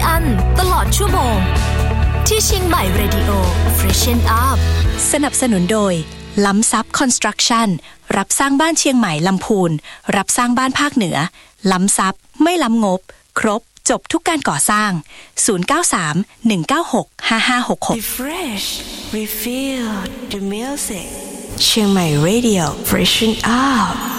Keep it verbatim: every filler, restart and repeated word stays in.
อันตลอดชั่วโมงที่เชียงใหม่ Radio Freshen Up สนับสนุนโดยล้ำซับคอนสตรักชั่นรับสร้างบ้านเชียงใหม่ลำพูนรับสร้างบ้านภาคเหนือล้ำซับไม่ล้ำงบครบจบทุกการก่อสร้างศูนย์ เก้า สาม หนึ่ง เก้า หก ห้า ห้า หก หก Refresh Refill the music เชียงใหม่ Radio Freshen Up